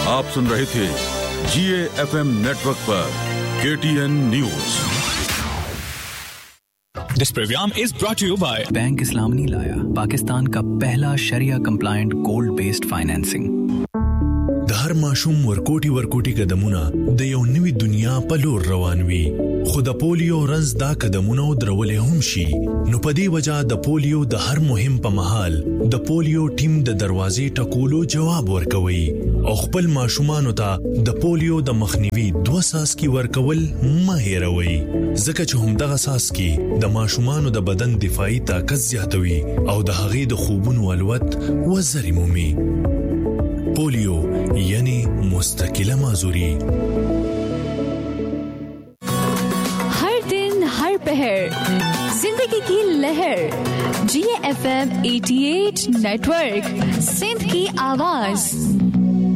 आप सुन रहे थे GA FM नेटवर्क पर KTN news. This program is brought to you by bank इस्लाम नहीं लाया, पाकिस्तान का पहला शरिया कंप्लायंट गोल्ड बेस्ड फाइनेंसिंग। हर माशूम ورکوټي قدمونه د یو نوې دنیا په لور روان وي، خو د پولیو رنځ دا قدمونه درولې هم شي. نو په دې وجہ د پولیو د هر مهم په مهال د پولیو ټیم د دروازې ټکولو جواب ورکوي او خپل ماشومانو ته د پولیو د مخنیوي 2 ساسکي ورکول مه هېروئ، ځکه چې همدغه ساسکي د ماشومانو د بدن دفاعي طاقت زیاتوي او د هغې د خوبونو الوت وزري مومي. پولیو یعنی مستقله معذوری. हर दिन हर पहर जिंदगी की लहर GA FM 88 नेटवर्क सिंध की आवाज।